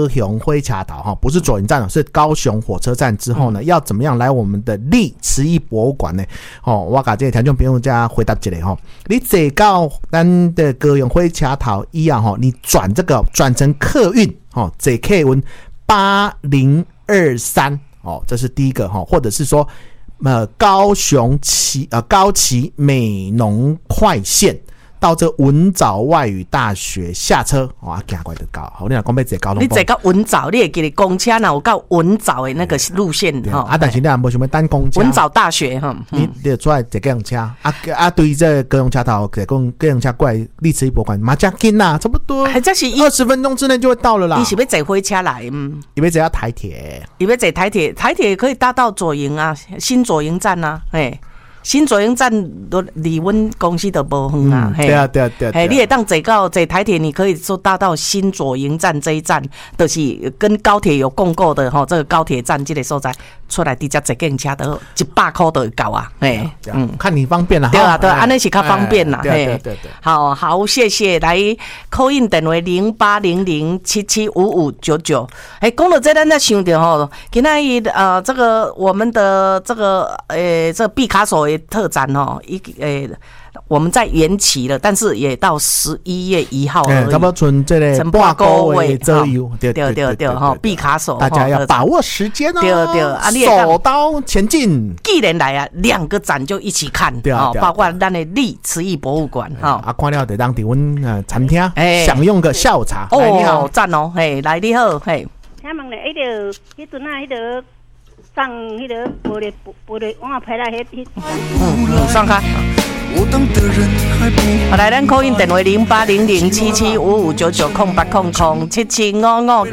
高雄火车头不是左营站是高雄火车站之后呢，要怎么样来我们的历慈义博物馆呢？我给这个听众朋友家回答一下你坐到咱的高雄火车头以后你转成客运坐客运8023这是第一个或者是说高崎美浓快线到这文藻外语大学下车，行过来就到。好，你若讲要坐高龙， 你坐到文藻，你会记得公车哪有到文藻的那个路线但是你也无想要等公车。 文藻大学你就出来坐计程车对这高雄车头坐计程车过来历史博物馆，嘛真近啦，差不多20分钟之内就会到了啦。 你是要坐火车来？ 你要坐台铁？ 你要坐台铁？台铁可以搭到左营啊，新左营站啊，新左营站都离阮公司都无远啊， 对啊， 你会当坐台铁，你可以说搭到新左营站这一站，就是跟高铁有共构的这个高铁站这个所在，出来直接坐计程车都100块就会到啊， 看你方便啦， 对啊，安尼是较方便啦， 对， 好，谢谢，来call in电话0800775599，讲到这咱才想到今仔日这个我们的这个这毕卡索特展我们在延期了，但是也到11月1号而已， 差不多剩这个半个月左右，对， 毕卡索， 大家要把握时间哦， 对， 手刀前进。 既然来啊，2个展就一起看，包括咱的历慈义博物馆看了得当伫阮餐厅享用个下午茶。 你好，赞哦，来你好， 请问咧，迄阵上迄个玻璃我拍来迄上开。好，来咱call in电话08007755990800775599。